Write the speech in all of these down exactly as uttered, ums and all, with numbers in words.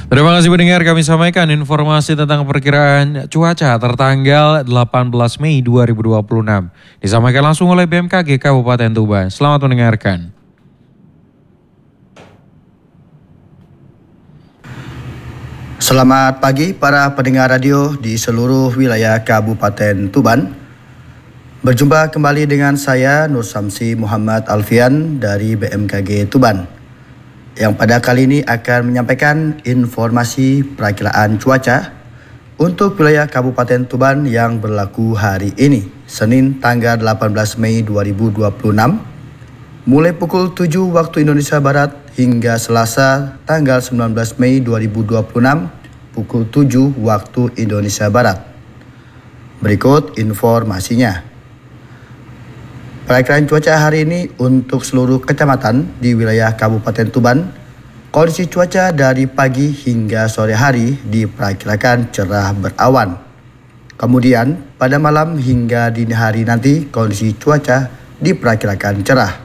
Terima kasih pendengar, kami sampaikan informasi tentang perkiraan cuaca tertanggal delapan belas Mei dua ribu dua puluh enam. Disampaikan langsung oleh B M K G Kabupaten Tuban. Selamat mendengarkan. Selamat pagi para pendengar radio di seluruh wilayah Kabupaten Tuban. Berjumpa kembali dengan saya Nur Samsi Muhammad Alfian dari B M K G Tuban, yang pada kali ini akan menyampaikan informasi perakiraan cuaca untuk wilayah Kabupaten Tuban yang berlaku hari ini, Senin tanggal delapan belas Mei dua ribu dua puluh enam, mulai pukul tujuh waktu Indonesia Barat hingga Selasa tanggal sembilan belas Mei dua ribu dua puluh enam pukul tujuh waktu Indonesia Barat. Berikut informasinya. Perakiraan cuaca hari ini untuk seluruh kecamatan di wilayah Kabupaten Tuban, kondisi cuaca dari pagi hingga sore hari diperkirakan cerah berawan. Kemudian pada malam hingga dini hari nanti kondisi cuaca diperkirakan cerah.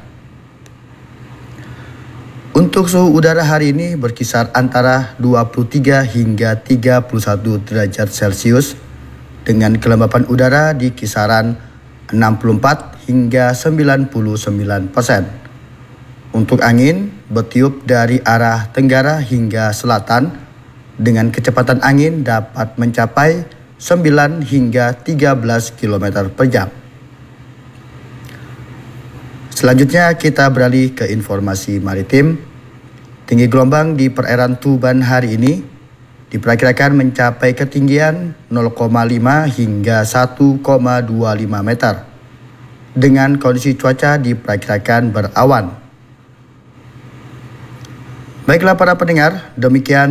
Untuk suhu udara hari ini berkisar antara dua puluh tiga hingga tiga puluh satu derajat Celcius dengan kelembapan udara di kisaran enam puluh empat hingga sembilan puluh sembilan persen. Untuk angin bertiup dari arah tenggara hingga selatan dengan kecepatan angin dapat mencapai sembilan hingga tiga belas kilometer per jam. Selanjutnya kita beralih ke informasi maritim. Tinggi gelombang di perairan Tuban hari ini diperkirakan mencapai ketinggian nol koma lima hingga satu koma dua lima meter. Dengan kondisi cuaca diperkirakan berawan. Baiklah para pendengar, demikian